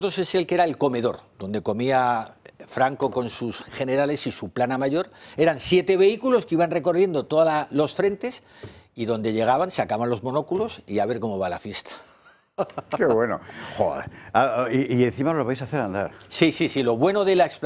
Entonces es el que era el comedor, donde comía Franco con sus generales y su plana mayor. Eran 7 vehículos que iban recorriendo todos los frentes y donde llegaban sacaban los monóculos y a ver cómo va la fiesta. Qué bueno. Joder. Y encima lo vais a hacer andar. Sí, sí, sí. Lo bueno de la exploración